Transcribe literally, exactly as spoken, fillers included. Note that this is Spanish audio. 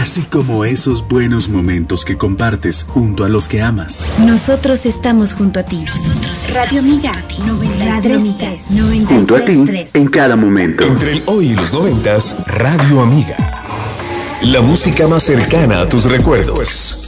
así como esos buenos momentos que compartes junto a los que amas. Nosotros estamos junto a ti. Nosotros Radio Amiga, noventa y tres, junto a ti en cada momento. Entre el hoy y los noventas, Radio Amiga. La música más cercana a tus recuerdos.